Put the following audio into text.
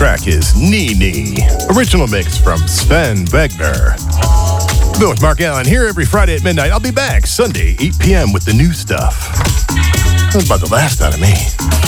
track is Nini. Original mix from Sven Wegner. Been with Mark Allen here every Friday at midnight. I'll be back Sunday, 8 p.m. with the new stuff. That's about the last out of me.